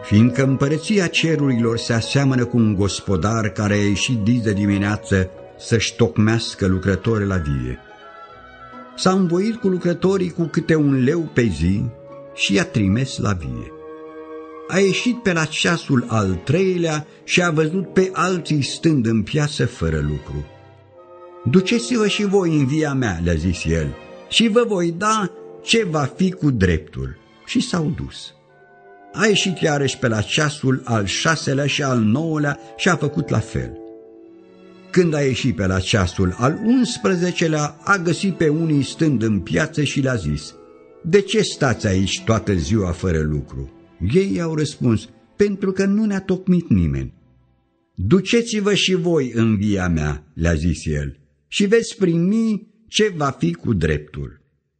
fiindcă împărăția cerurilor se aseamănă cu un gospodar care a ieșit dis de dimineață să-și tocmească lucrători la vie. S-a învoit cu lucrătorii cu câte 1 leu pe zi și i-a trimis la vie. A ieșit pe la ceasul al 3-lea și a văzut pe alții stând în piață fără lucru. Duceți-vă și voi în via mea, le-a zis el, și vă voi da ce va fi cu dreptul. Și s-au dus. A ieșit iarăși pe la ceasul al 6-lea și al 9-lea și a făcut la fel. Când a ieșit pe la ceasul al 11-lea, a găsit pe unii stând în piață și le-a zis: de ce stați aici toată ziua fără lucru? Ei i-au răspuns: pentru că nu ne-a tocmit nimeni. Duceți-vă și voi în via mea, le-a zis el, și veți primi ce va fi cu dreptul.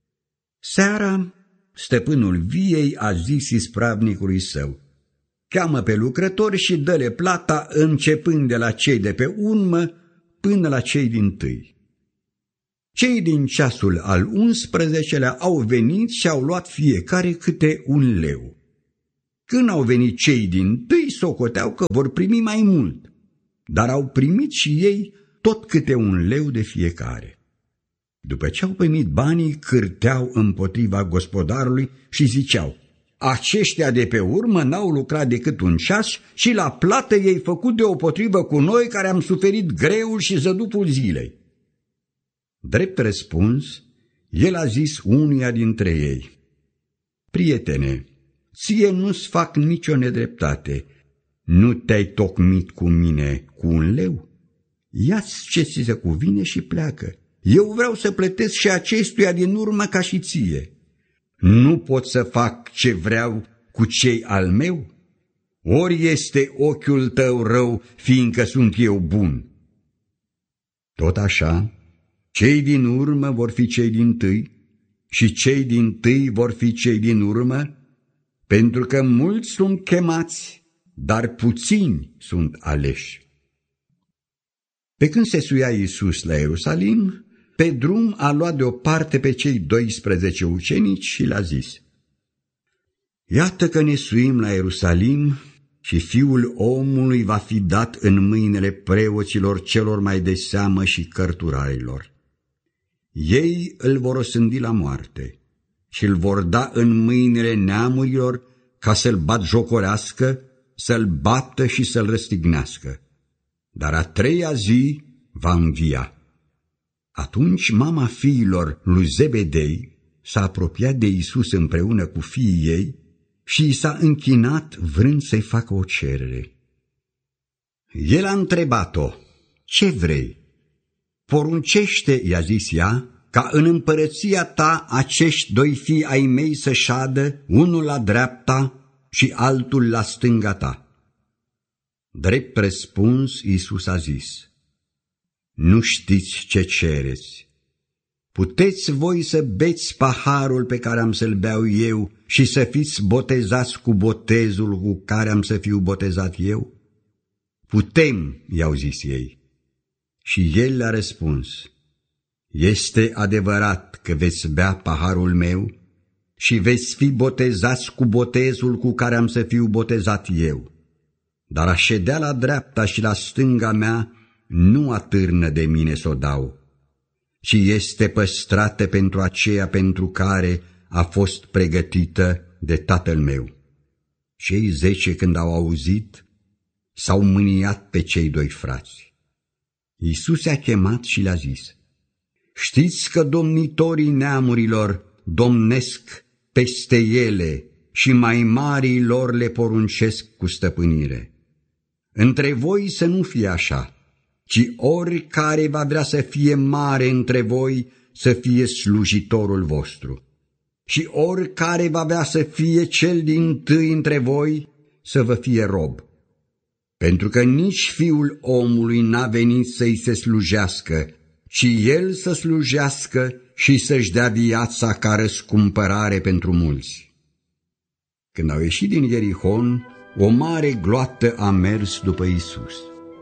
Seara, stăpânul viei a zis ispravnicului său: cheamă pe lucrători și dă-le plata, începând de la cei de pe urmă până la cei dintâi. Cei din ceasul al 11-lea au venit și au luat fiecare câte 1 leu. Când au venit cei dintâi, socoteau că vor primi mai mult, dar au primit și ei tot câte 1 leu de fiecare. După ce au primit banii, cârteau împotriva gospodarului și ziceau: aceștia de pe urmă n-au lucrat decât 1 ceas și la plată ei făcut deopotrivă cu noi care am suferit greul și zăduful zilei. Drept răspuns, el a zis unuia dintre ei: prietene, ție nu-ți fac nicio nedreptate. Nu te-ai tocmit cu mine cu 1 leu? Ia-ți ce ți se cuvine și pleacă. Eu vreau să plătesc și acestuia din urmă ca și ție. Nu pot să fac ce vreau cu cei al meu? Ori este ochiul tău rău, fiindcă sunt eu bun? Tot așa, cei din urmă vor fi cei dintâi și cei dintâi vor fi cei din urmă, pentru că mulți sunt chemați, dar puțini sunt aleși. Pe când se suia Iisus la Ierusalim, pe drum a luat deoparte pe cei 12 ucenici și le-a zis: iată că ne suim la Ierusalim și Fiul omului va fi dat în mâinile preoților celor mai de seamă și cărturarilor. Ei îl vor osândi la moarte și îl vor da în mâinile neamurilor ca să-l batjocorească, să-l bată și să-l răstignească. Dar a 3-a zi va învia. Atunci mama fiilor lui Zebedei s-a apropiat de Iisus împreună cu fiii ei și i s-a închinat vrând să-i facă o cerere. El a întrebat-o: ce vrei? Poruncește, i-a zis ea, ca în împărăția ta acești 2 fii ai mei să șadă, unul la dreapta și altul la stânga ta. Drept răspuns, Iisus a zis: nu știți ce cereți. Puteți voi să beți paharul pe care am să-l beau eu și să fiți botezați cu botezul cu care am să fiu botezat eu? Putem, i-au zis ei. Și el le-a răspuns: este adevărat că veți bea paharul meu și veți fi botezați cu botezul cu care am să fiu botezat eu, dar a ședea la dreapta și la stânga mea nu atârnă de mine să o dau, ci este păstrată pentru aceea pentru care a fost pregătită de Tatăl meu. Cei 10, când au auzit, s-au mâniat pe cei 2 frați. Iisus i-a chemat și le-a zis: știți că domnitorii neamurilor domnesc peste ele și mai marii lor le poruncesc cu stăpânire. Între voi să nu fie așa, ci oricare va vrea să fie mare între voi să fie slujitorul vostru, și oricare va vrea să fie cel dintâi între voi să vă fie rob. Pentru că nici Fiul omului n-a venit să-i se slujească, ci el să slujească și să-și dea viața ca răscumpărare pentru mulți. Când au ieșit din Ierihon, o mare gloată a mers după Iisus.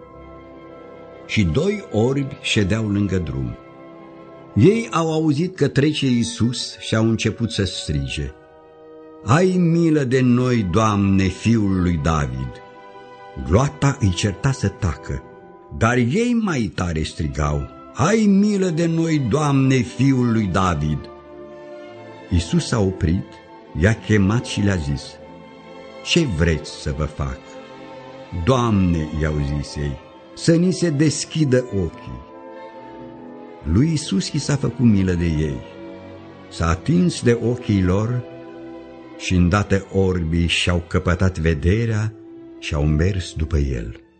Și 2 orbi ședeau lângă drum. Ei au auzit că trece Iisus și au început să strige: Ai milă de noi, Doamne, fiul lui David. Gloata îi certa să tacă, dar ei mai tare strigau: Ai milă de noi, Doamne, fiul lui David. Iisus s-a oprit, i-a chemat și le-a zis: Ce vreți să vă fac? Doamne, i-au zis ei, să ni se deschidă ochii. Lui Iisus i s-a făcut milă de ei, s-a atins de ochii lor și îndată orbii și-au căpătat vederea și au mers după el.